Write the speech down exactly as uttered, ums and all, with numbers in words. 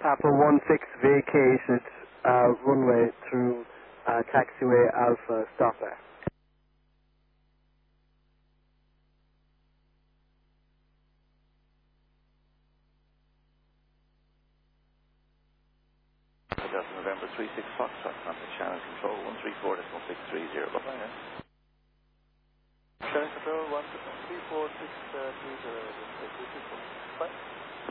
Papa one six vacated uh, runway through uh, taxiway Alpha, stop there. Delta November three six Foxtrot, contact Shannon Control one three four six three zero. Bye bye now. Shannon Control one three four six three zero. Bye.